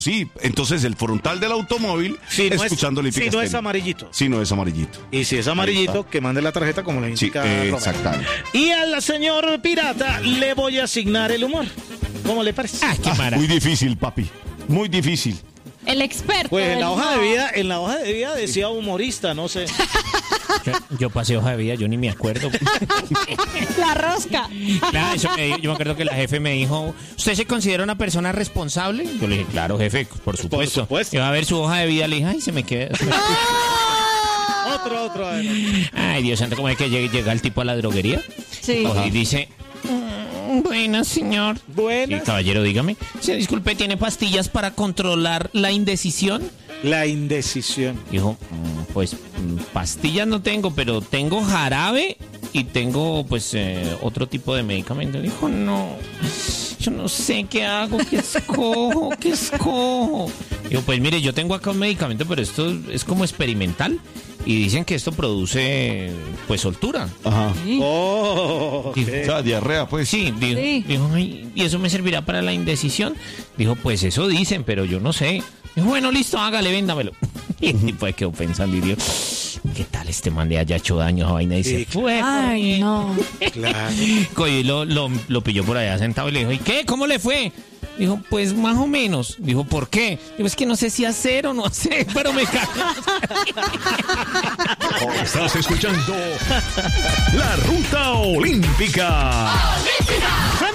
Sí, entonces el frontal del automóvil escuchando Olímpica Si no es Estéreo. amarillito. Si no es amarillito. Y si es amarillito, que mande la tarjeta como le indica Romero. Exactamente. Y al señor Pirata le voy a asignar el humor. ¿Cómo le parece? Qué maravilla. Muy difícil, papi. Muy difícil. El experto. Pues en del la hoja humor. de vida decía humorista, no sé. Yo pasé hoja de vida, yo ni me acuerdo. La rosca. Claro, yo me acuerdo que la jefe me dijo, ¿usted se considera una persona responsable? Yo le dije, claro, jefe, por supuesto. supuesto. Y va a ver su hoja de vida, le dije, ay, se me queda. Otro. A ver. Ay, Dios santo, ¿cómo es que llega el tipo a la droguería? Sí. Y dice, buenas, señor. Buenas. Sí, caballero, dígame. Sí, disculpe, ¿tiene pastillas para controlar la indecisión? La indecisión. Dijo, pues pastillas no tengo, pero tengo jarabe y tengo pues otro tipo de medicamento. Dijo, no, yo no sé qué hago, qué escojo. Digo, pues mire, yo tengo acá un medicamento, pero esto es como experimental y dicen que esto produce pues soltura. Ajá. Oh, Dijo, O sea, diarrea, pues. sí, Sí. dijo, ay, ¿y eso me servirá para la indecisión? Dijo, pues eso dicen, pero yo no sé. Dijo, bueno, listo, hágale, véndamelo. Y el tipo quedó pensando y dijo, ¿qué tal este man le haya hecho daño a esa vaina? Y se Sí. fue. Ay, no. claro. Y lo pilló por allá sentado y le dijo, ¿y qué? ¿Cómo le fue? Dijo, pues más o menos. Dijo, ¿por qué? Dijo, es que no sé si hacer o no hacer, pero me cago. Estás escuchando La Ruta Olímpica.